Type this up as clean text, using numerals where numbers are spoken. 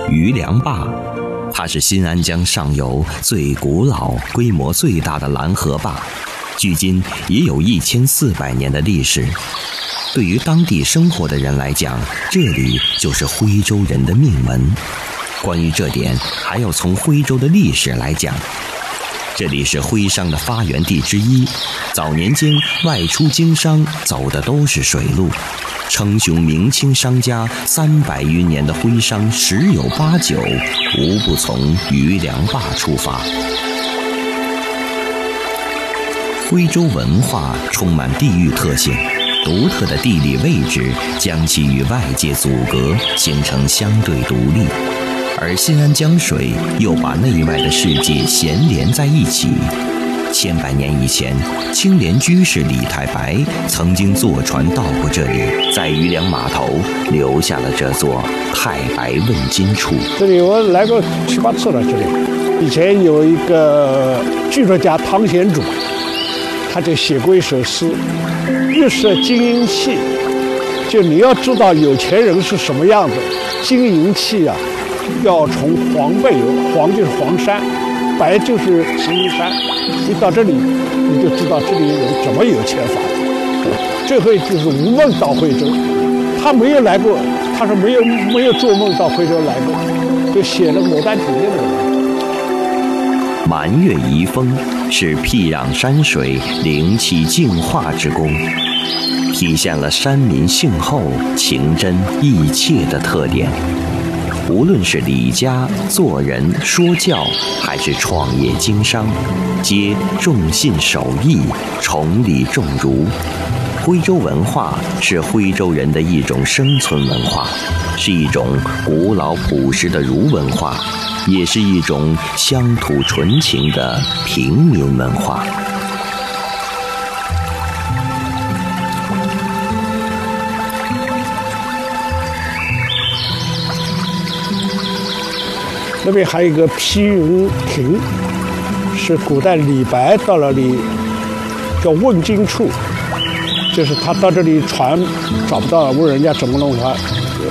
余梁坝。它是新安江上游最古老、规模最大的拦河坝，距今也有1400年的历史。对于当地生活的人来讲，这里就是徽州人的命门。关于这点，还要从徽州的历史来讲。这里是徽商的发源地之一，早年间外出经商走的都是水路，称雄明清商家300余年的徽商十有八九无不从余梁坝出发。徽州文化充满地域特性，独特的地理位置将其与外界阻隔，形成相对独立。而新安江水又把内外的世界衔连在一起。千百年以前，青莲居士李太白曾经坐船到过这里，在余梁码头留下了这座太白问津处。 这里我来过7、8次了。这里以前有一个剧作家汤显祖，他就写过一首诗：玉设金银器。就你要知道有钱人是什么样子，金银器啊，要从黄背有，黄就是黄山，白就是石英山。你到这里，你就知道这里人怎么有钱法。最后就是吴孟到徽州，他没有来过，他说没有做梦到徽州来过，就写了《牡丹亭》的那个。 满月遗风是僻壤山水灵气净化之功，体现了山民性厚、情真意切的特点。无论是理家、做人、说教，还是创业经商，皆重信守义，崇礼重儒。徽州文化是徽州人的一种生存文化，是一种古老朴实的儒文化，也是一种乡土纯情的平民文化。 那边还有一个披云亭，是古代李白到了里叫问津处，就是他到这里船找不到，问人家怎么弄，他